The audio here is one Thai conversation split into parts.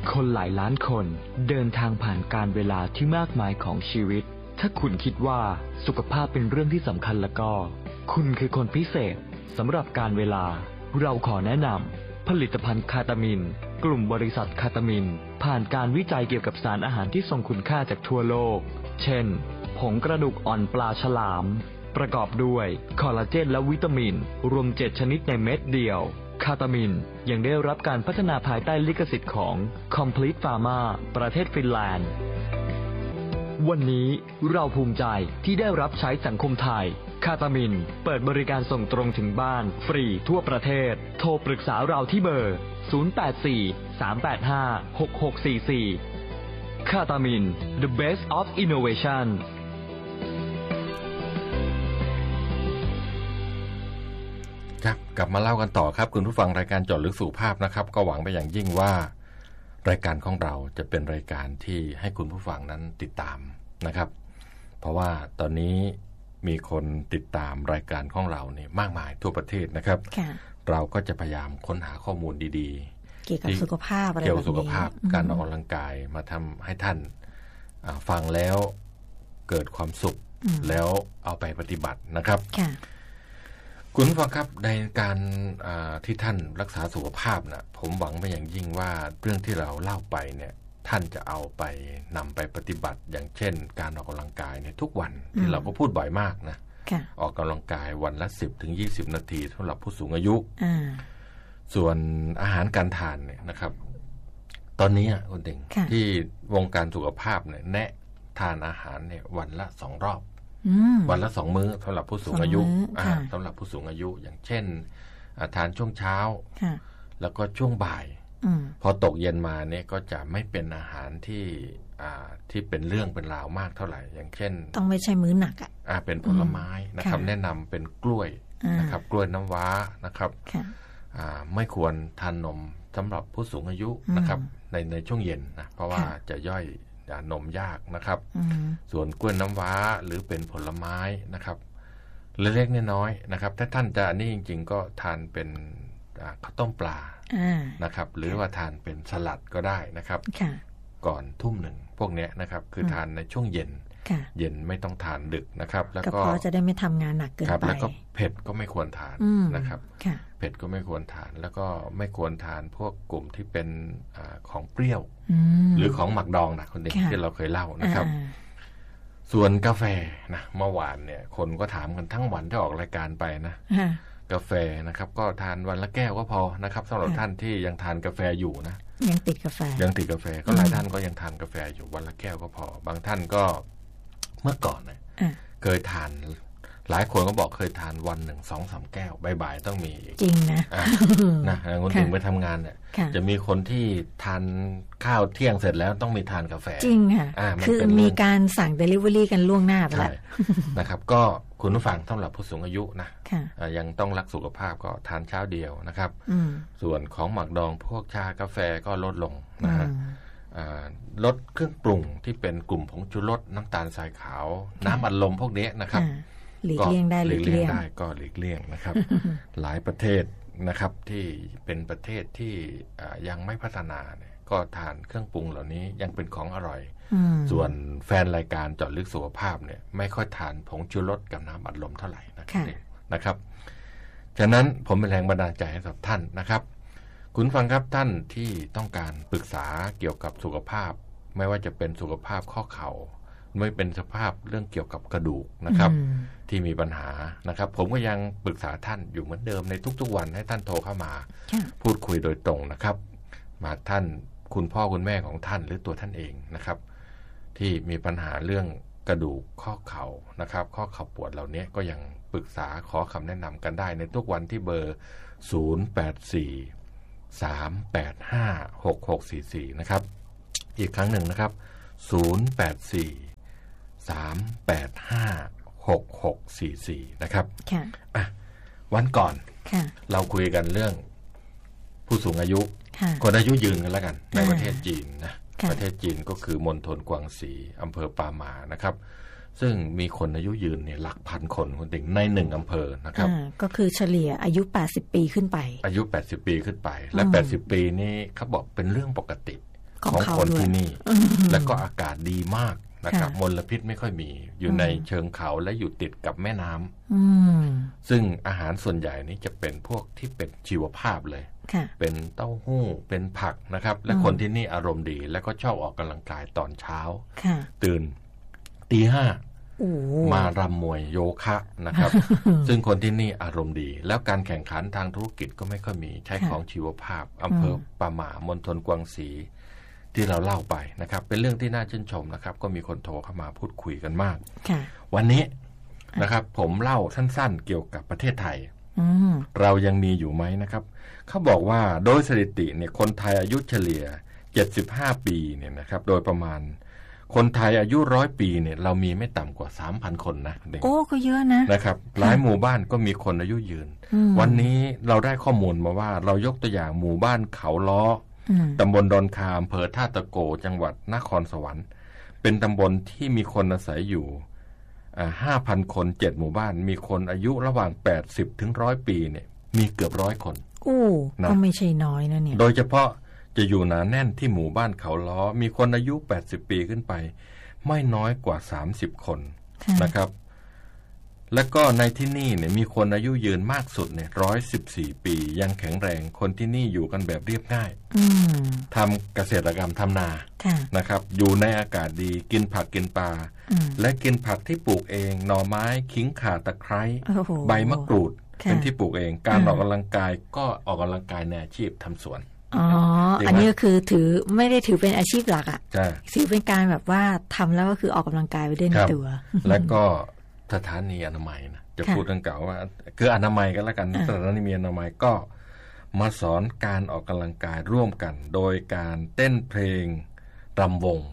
คนหลายล้านคนเดินทางผ่านการเวลาที่มากมายของชีวิตถ้าคุณคิดว่าสุขภาพเป็นเรื่องที่สำคัญแล้วก็คุณคือคนพิเศษสำหรับการเวลาเราขอแนะนำผลิตภัณฑ์คาตามินกลุ่มบริษัทคาตามินผ่านการวิจัยเกี่ยวกับสารอาหารที่ทรงคุณค่าจากทั่วโลกเช่นผงกระดูกอ่อนปลาฉลามประกอบด้วยคอลลาเจนและวิตามินรวม7ชนิดในเม็ดเดียวคาตามินยังได้รับการพัฒนาภายใต้ลิขสิทธิ์ของ Complete Pharma ประเทศฟินแลนด์วันนี้เราภูมิใจที่ได้รับใช้สังคมไทยคาตามินเปิดบริการส่งตรงถึงบ้านฟรีทั่วประเทศโทรปรึกษาเราที่เบอร์ 084-385-6644 คาตามิน The Best of Innovation ครับกลับมาเล่ากันต่อครับคุณผู้ฟังรายการเจาะลึกสุขภาพนะครับก็หวังไปอย่างยิ่งว่ารายการของเราจะเป็นรายการที่ให้คุณผู้ฟังนั้นติดตามนะครับเพราะว่าตอนนี้มีคนติดตามรายการของเราเนี่ยมากมายทั่วประเทศนะครับเราก็จะพยายามค้นหาข้อมูลดีๆเกี่ยวกับสุขภาพอะไรแบบนี้เกี่ยวกับสุขภาพการออกกำลังกายมาทำให้ท่านฟังแล้วเกิดความสุขแล้วเอาไปปฏิบัตินะครับคุณผู้ฟังครับในการที่ท่านรักษาสุขภาพนะผมหวังไปอย่างยิ่งว่าเรื่องที่เราเล่าไปเนี่ยท่านจะเอาไปนำไปปฏิบัติอย่างเช่นการออกกำลังกายในทุกวันที่เราก็พูดบ่อยมากนะออกกำลังกายวันละ10-20 นาทีสำหรับผู้สูงอายุส่วนอาหารการทานเนี่ยนะครับตอนนี้คุณเด่งที่วงการสุขภาพเนี่ยแนะทานอาหารเนี่ยวันละ2 รอบวันละ2 มื้อสำหรับผู้สูงอายุสำหรับผู้สูงอายุอย่างเช่นทานช่วงเช้าแล้วก็ช่วงบ่ายพอตกเย็นมาเนี่ยก็จะไม่เป็นอาหารที่เป็นเรื่องเป็นราวมากเท่าไหร่อย่างเช่นต้องไม่ใช่มื้อหนักเป็นผลไม้นะครับแนะนำเป็นกล้วยนะครับกล้วยน้ำว้านะครับไม่ควรทานนมสำหรับผู้สูงอายุนะครับในช่วงเย็นนะเพราะว่าจะย่อยนมยากนะครับส่วนกล้วยน้ำว้าหรือเป็นผลไม้นะครับเล็กๆน้อยๆนะครับถ้าท่านจะนี่จริงๆก็ทานเป็นข้าวต้มปลานะครับหรือว่าทานเป็นสลัดก็ได้นะครับก่อน 19:00 พวกนี้นะครับคือทานในช่วงเย็นไม่ต้องทานดึกนะครับแล้วก็จะได้ไม่ทำงานหนักเกินไปแล้วก็เผ็ดก็ไม่ควรทานนะครับเผ็ดก็ไม่ควรทานแล้วก็ไม่ควรทานพวกกลุ่มที่เป็นของเปรี้ยวหรือของหมักดองนะคนเด็กที่เราเคยเล่านะครับส่วนกาแฟนะเมื่อวานเนี่ยคนก็ถามกันทั้งวันที่ออกรายการไปนะกาแฟนะครับก็ทานวันละแก้วก็พอนะครับสำหรับท่านที่ยังทานกาแฟอยู่นะยังติดกาแฟก็หลายท่านก็ยังทานกาแฟอยู่วันละแก้วก็พอบางท่านก็เมื่อก่อนเนี่ยเคยทานหลายคนก็บอกเคยทานวันหนึ่ง 2-3 แก้วบ่ายๆต้องมีจริงนะคนถึงไปทำงานเนี่ยจะมีคนที่ทานข้าวเที่ยงเสร็จแล้วต้องมีทานกาแฟจริงค่ะคือมีการสั่ง Delivery กันล่วงหน้าไปแล้วนะครับก็คุณผู้ฟังสำหรับผู้สูงอายุนะยังต้องรักสุขภาพก็ทานเช้าเดียวนะครับส่วนของหมักดองพวกชากาแฟก็ลดลงนะฮะลดเครื่องปรุงที่เป็นกลุ่มผงชูรสน้ำตาลทรายขาวน้ำอัดลมพวกนี้นะครับหลีกเลี่ยงได้ก็หลีกเลี่ยงนะครับหลายประเทศนะครับที่เป็นประเทศที่ยังไม่พัฒนาเนี่ยก็ทานเครื่องปรุงเหล่านี้ยังเป็นของอร่อยส่วนแฟนรายการเจาะลึกสุขภาพเนี่ยไม่ค่อยทานผงชูรสกับน้ำอัดลมเท่าไหร่นะครับฉะนั้นผมเป็นแรงบันดาลใจให้กับท่านนะครับคุณฟังครับท่านที่ต้องการปรึกษาเกี่ยวกับสุขภาพไม่ว่าจะเป็นสุขภาพข้อเข่าไม่เป็นสภาพเรื่องเกี่ยวกับกระดูกนะครับที่มีปัญหานะครับผมก็ยังปรึกษาท่านอยู่เหมือนเดิมในทุกๆวันให้ท่านโทรเข้ามาพูดคุยโดยตรงนะครับมาท่านคุณพ่อคุณแม่ของท่านหรือตัวท่านเองนะครับที่มีปัญหาเรื่องกระดูกข้อเข่านะครับข้อเข่าปวดเหล่านี้ก็ยังปรึกษาขอคำแนะนำกันได้ในทุกวันที่เบอร์ 084-385-6644 นะครับอีกครั้งหนึ่งนะครับ084-385-6644 นะครับวันก่อนเราคุยกันเรื่องผู้สูงอายุคนอายุยืนกันแล้วกันในประเทศจีนนะประเทศจีนก็คือมณฑลกวางซีอำเภอปาหมานะครับซึ่งมีคนอายุยืนเนี่ยหลักพันคนคนเด็กใน1อำเภอนะครับก็คือเฉลี่ยอายุ80 ปีขึ้นไปอายุ80 ปีขึ้นไปและ80 ปีนี่เขาบอกเป็นเรื่องปกติของคนที่นี่แล้วก็อากาศดีมากนะครับมลพิษไม่ค่อยมีอยู่ในเชิงเขาและอยู่ติดกับแม่น้ำซึ่งอาหารส่วนใหญ่นี้จะเป็นพวกที่เป็นชีวภาพเลยเป็นเต้าหู้เป็นผักนะครับและคนที่นี่อารมณ์ดีแล้วก็ชอบออกกำลังกายตอนเช้าตื่นตี 5มารำมวยโยคะนะครับ ซึ่งคนที่นี่อารมณ์ดีแล้วการแข่งขันทางธุรกิจก็ไม่ค่อยมีใช้ของชีวภาพอำเภอป่าหม่ามณฑลกวางสีที่เราเล่าไปนะครับเป็นเรื่องที่น่าชื่นชมนะครับก็มีคนโทรเข้ามาพูดคุยกันมากวันนี้นะครับผมเล่าสั้นๆเกี่ยวกับประเทศไทยเรายังมีอยู่ไหมนะครับเขาบอกว่าโดยสถิติเนี่ยคนไทยอายุเฉลี่ย75ปีเนี่ยนะครับโดยประมาณคนไทยอายุ100ปีเนี่ยเรามีไม่ต่ำกว่า 3,000 คนนะโอ้ก็เยอะนะครับหลายหมู่บ้านก็มีคนอายุยืนวันนี้เราได้ข้อมูลมาว่าเรายกตัวอย่างหมู่บ้านเขาล้อตำบลดอนคาอำเภอท่าตะโกจังหวัดนครสวรรค์เป็นตำบลที่มีคนอาศัยอยู่5,000 คน7หมู่บ้านมีคนอายุระหว่าง80ถึง100ปีเนี่ยมีเกือบ100คนโอ้ก็ไม่ใช่น้อยนะเนี่ยโดยเฉพาะจะอยู่หนาแน่นที่หมู่บ้านเขาล้อมีคนอายุ80ปีขึ้นไปไม่น้อยกว่า30คนนะครับแล้วก็ในที่นี่เนี่ยมีคนอายุยืนมากสุดเนี่ย114ปียังแข็งแรงคนที่นี่อยู่กันแบบเรียบง่ายทำเกษตรกรรมทำนานะครับอยู่ในอากาศดีกินผักกินปลาและกินผักที่ปลูกเองหน่อไม้ขิงข่าตะไคร้ใบมะกรูดเป็นที่ปลูกเองการออกกำลังกายก็ออกกำลังกายในอาชีพทำสวนอันนี้ก็คือถือไม่ได้ถือเป็นอาชีพหลักอ่ะถือเป็นการแบบว่าทำแล้วก็คือออกกำลังกายไปด้วยในตัวแล้วก็สถานีอนามัยนะจะพูดตั้งเก่าว่าคืออนามัยกันแล้วกันสถานีอนามัยก็มาสอนการออกกำลังกายร่วมกันโดยการเต้นเพลงรำวง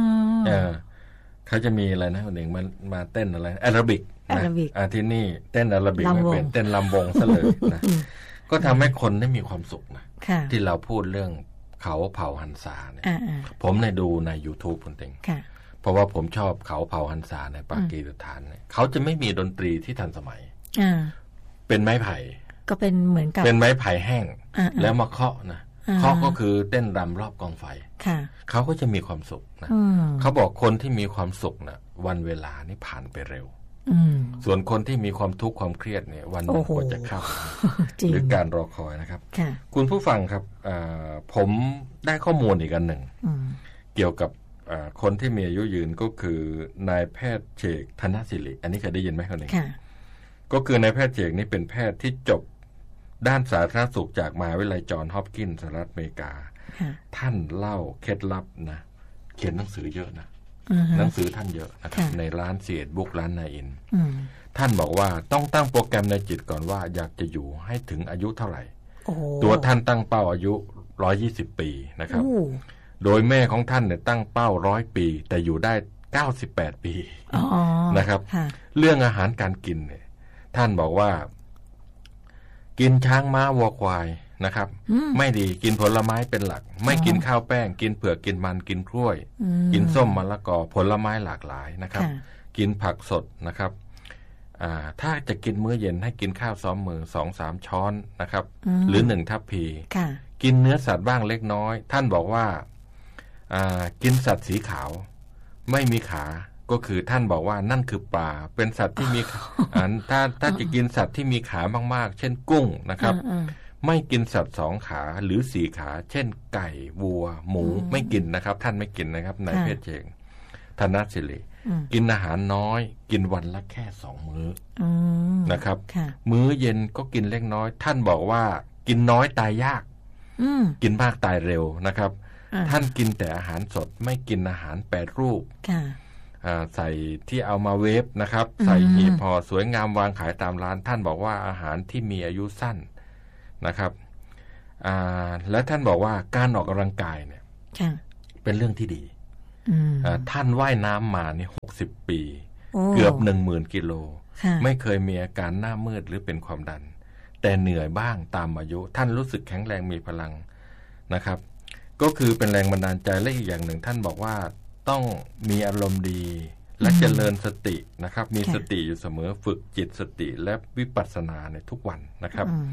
เขาจะมีอะไรนะคนหนึ่งมาเต้นอะไรแอโรบิกนะที่นี่เต้นแอโรบิกไม่เป็นเต้นรำวงซะเลยนะก็ทำให้คนได้มีความสุขนะที่เราพูดเรื่องเขาเผ่าหันษาเนี่ยผมได้ดูใน YouTube คนเองเพราะว่าผมชอบเขาเผ่าหันษาในปากีสถานเนี่ยเขาจะไม่มีดนตรีที่ทันสมัยเป็นไม้ไผ่ก็เป็นเหมือนกับเป็นไม้ไผ่แห้งแล้วมาเคาะนะเคาะก็คือเต้นรำรอบกองไฟเขาก็จะมีความสุขนะเขาบอกคนที่มีความสุขนะวันเวลานี่ผ่านไปเร็วส่วนคนที่มีความทุกข์ความเครียดเนี่ยวันนึงกว่าจะเข้าหรือการรอคอยนะครับคุณผู้ฟังครับผมได้ข้อมูลอีกอันหนึ่งเกี่ยวกับคนที่มีอายุยืนก็คือนายแพทย์เฉกธนศิริอันนี้เคยได้ยินไหมคนนี้ก็คือนายแพทย์เฉกนี่เป็นแพทย์ที่จบด้านสาธารณสุขจากมหาวิทยาลัยจอห์นฮอปกินส์สหรัฐอเมริกาท่านเล่าเคล็ดลับนะเขียนหนังสือเยอะนะหนังสือท่านเยอะนะครับในร้านเสียดบุ๊กร้านนายอินท่านบอกว่าต้องตั้งโปรแกรมในจิตก่อนว่าอยากจะอยู่ให้ถึงอายุเท่าไหร่ตัวท่านตั้งเป้าอายุ120ปีนะครับโดยแม่ของท่านเนี่ยตั้งเป้า100ปีแต่อยู่ได้98ปีนะครับเรื่องอาหารการกินเนี่ยท่านบอกว่ากินช้างม้าวัวควายนะครับไม่ดีกินผลไม้เป็นหลักไม่กินข้าวแป้งกินเผือกกินมันกินกล้วยกินส้มมะละกอผลไม้หลากหลายนะครับกินผักสดนะครับถ้าจะกินมื้อเย็นให้กินข้าวซ้อมมือ 2-3 ช้อนนะครับหรือ1ทัพพีกินเนื้อสัตว์บ้างเล็กน้อยท่านบอกว่ากินสัตว์สีขาวไม่มีขาก็คือท่านบอกว่านั่นคือปลาเป็นสัตว์ที่มีถ้าจะกินสัตว์ที่มีขามากๆเช่นกุ้งนะครับไม่กินสัตว์2ขาหรือ4ขาเช่นไก่วัวหมูไม่กินนะครับท่านไม่กินนะครับนายแพทย์เฉกธนศิริกินอาหารน้อยกินวันละแค่2มื้อนะครับมื้อเย็นก็กินเล็กน้อยท่านบอกว่ากินน้อยตายยากกินมากตายเร็วนะครับท่านกินแต่อาหารสดไม่กินอาหารแปรรูปใส่ที่เอามาเวฟนะครับใส่หีบห่อสวยงามวางขายตามร้านท่านบอกว่าอาหารที่มีอายุสั้นนะครับและท่านบอกว่าการออกกำลังกายเนี่ยเป็นเรื่องที่ดีท่านว่ายน้ำมานี่60ปีเกือบ 10,000 กิโลไม่เคยมีอาการหน้ามืดหรือเป็นความดันแต่เหนื่อยบ้างตามอายุท่านรู้สึกแข็งแรงมีพลังนะครับก็คือเป็นแรงบันดาลใจและอีกอย่างหนึ่งท่านบอกว่าต้องมีอารมณ์ดีและเจริญสตินะครับมีสติอยู่เสมอฝึกจิตสติและวิปัสสนาในทุกวันนะครับ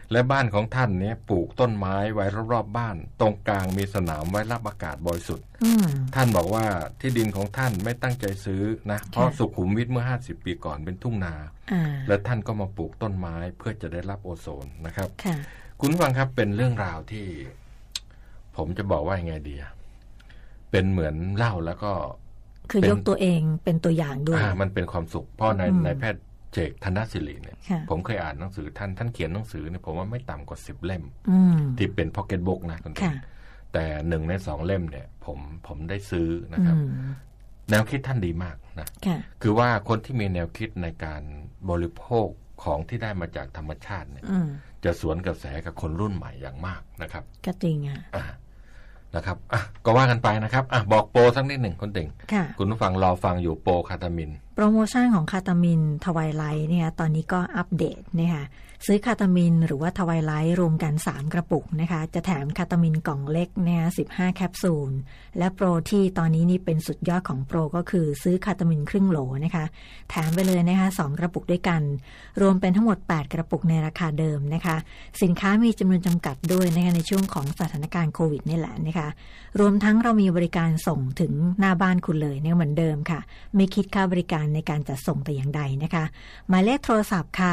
และบ้านของท่านเนี่ยปลูกต้นไม้ไว้รอบๆบ้านตรงกลางมีสนามไว้รับอากาศบริสุทธิ์ท่านบอกว่าที่ดินของท่านไม่ตั้งใจซื้อนะเพราะสุขุมวิทเมื่อ50ปีก่อนเป็นทุ่งนาแล้วท่านก็มาปลูกต้นไม้เพื่อจะได้รับโอโซนนะครับคุณฟังครับเป็นเรื่องราวที่ผมจะบอกว่ายังไงดีเป็นเหมือนเล่าแล้วก็คือยกตัวเองเป็นตัวอย่างด้วยมันเป็นความสุขเพราะในแพทย์เจกธนศิริเนี่ยผมเคยอ่านหนังสือท่านเขียนหนังสือเนี่ยผมว่าไม่ต่ำกว่า10เล่มที่เป็นพ็อกเก็ตบุ๊กนะคุณผู้ชมแต่1ใน2เล่มเนี่ยผมได้ซื้อนะครับแนวคิดท่านดีมากนะคือว่าคนที่มีแนวคิดในการบริโภคของที่ได้มาจากธรรมชาติเนี่ยจะสวนกระแสกับคนรุ่นใหม่อย่างมากนะครับก็จริงนะครับก็ว่ากันไปนะครับบอกโปรสักนิดหนึ่งคุณติ่งคุณผู้ฟังรอฟังอยู่โปรคาตามินโปรโมชั่นของคาตามินทวายไลท์เนี่ยตอนนี้ก็อัปเดตนะคะซื้อคาตามินหรือว่าทวายไลท์รวมกัน3กระปุกนะคะจะแถมคาตามินกล่องเล็กนะคะ15แคปซูลและโปรที่ตอนนี้นี่เป็นสุดยอดของโปรก็คือซื้อคาตามินครึ่งโหลนะคะแถมไปเลยนะคะ2กระปุกด้วยกันรวมเป็นทั้งหมด8กระปุกในราคาเดิมนะคะสินค้ามีจำนวนจำกัดด้วยนะคะในช่วงของสถานการณ์โควิดนี่แหละนะคะรวมทั้งเรามีบริการส่งถึงหน้าบ้านคุณเลยเนี่ยเหมือนเดิมค่ะไม่คิดค่าบริการในการจัดส่งแต่อย่างใดนะคะหมายเลขโทรศัพท์ค่ะ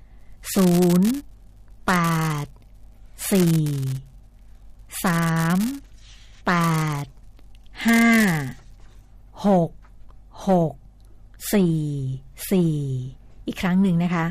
08438566444อีกครั้งหนึ่งนะคะ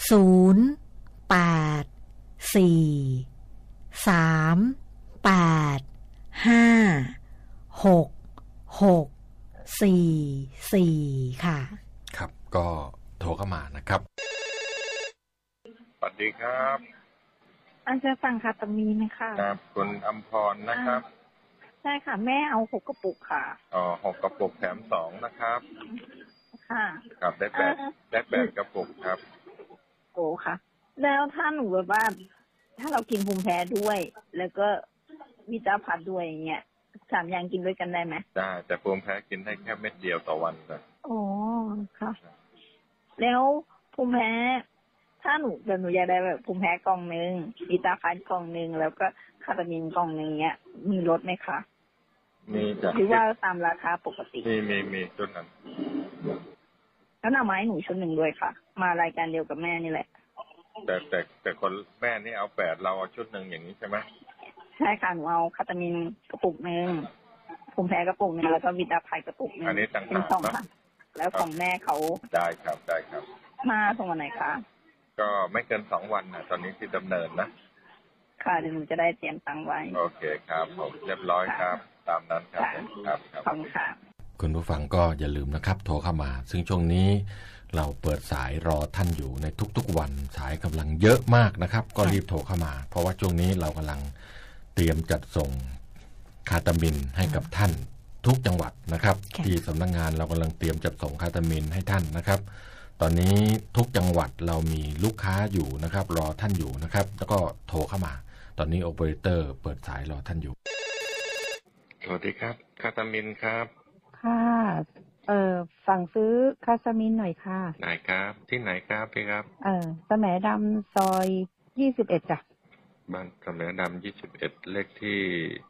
08438566444ค่ะครับก็โทรเข้ามานะครับสวัสดีครับอาจารย์สั่งคาตามีนไหมคะครับคุณอัมพรนะครับใช่ค่ะแม่เอา6กระปุกค่ะ 6กระปุกแถม2นะครับค่ะครับได้8กระปุกครับโอ้ค่ะแล้วถ้าหนูแบบว่าถ้าเรากินภูมิแพ้ด้วยแล้วก็วิตาพัดด้วยอย่างเงี้ย3อย่างกินด้วยกันได้ไหมได้แต่ภูมิแพ้กินได้แค่เม็ดเดียวต่อวันครับอ๋อค่ะแล้วภูมิแพ้ถ้าหนูอยากได้แบบภูมิแพ้กล่องนึงวิตาพัดกล่องนึงแล้วก็คาตามินกล่องนึงเงี้ยมีลดไหมคะมีจ้ะหรือว่าตามราคาปกติมีชุดนั้นแล้วเอามาให้หนูชุดหนึ่งด้วยค่ะมารายการเดียวกับแม่นี่แหละแต่คนแม่นี่เอา8เราเอาชุดนึงอย่างนี้ใช่ไหมใช่ค่ะหนูเอาคาตามินกระปุกนึงภูมิแพ้กระปุกนึงแล้วก็วิตาพัดกระปุกนึงอันนี้ต่างหากค่ะแล้วของแม่เขาได้ครับมาส่งวันไหนคะก็ไม่เกิน2วันนะตอนนี้ที่ดำเนินนะค่ะเดี๋ยวหนูจะได้เตรียมตังค์ไว้โอเคครับผมเรียบร้อยครับตามนั้นครับขอบคุณค่ะคุณผู้ฟังก็อย่าลืมนะครับโทรเข้ามาซึ่งช่วงนี้เราเปิดสายรอท่านอยู่ในทุกๆวันสายกำลังเยอะมากนะครับก็รีบโทรเข้ามาเพราะว่าช่วงนี้เรากำลังเตรียมจัดส่งคาตามินให้กับท่านทุกจังหวัดนะครับที่สำนักงานเรากำลังเตรียมจัดส่งคาตามินให้ท่านนะครับตอนนี้ทุกจังหวัดเรามีลูกค้าอยู่นะครับรอท่านอยู่นะครับแล้วก็โทรเข้ามาตอนนี้โอเปอเรเตอร์เปิดสายรอท่านอยู่สวัสดีครับคาตามินครับค่ะสั่งซื้อคาตามินหน่อยค่ะไหนครับที่ไหนครับพี่ครับสแหมดำซอย21จ้ะบ้านสแหมดำ21เลขที่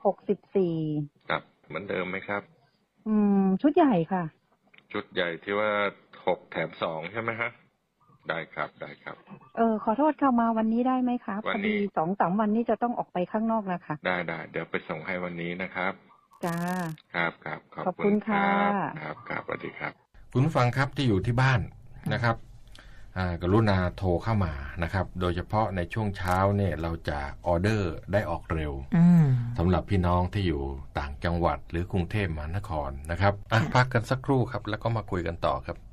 64 ครับเหมือนเดิมไหมครับชุดใหญ่ค่ะชุดใหญ่ที่ว่า6แถม2ใช่ไหมฮะได้ครับขอโทษเข้ามาวันนี้ได้ไหมครับพอดี 2-3 วันนี้จะต้องออกไปข้างนอกนะคะได้เดี๋ยวไปส่งให้วันนี้นะครับจ้าครับขอบคุณค่ะครับสวัสดีครับคุณผู้ฟังครับที่อยู่ที่บ้านนะครับกรุณาโทรเข้ามานะครับโดยเฉพาะในช่วงเช้าเนี่ยเราจะออเดอร์ได้ออกเร็วสำหรับพี่น้องที่อยู่ต่างจังหวัดหรือกรุงเทพมหานครนะครับพักกันสักครู่ครับแล้วก็มาคุยกันต่อครับ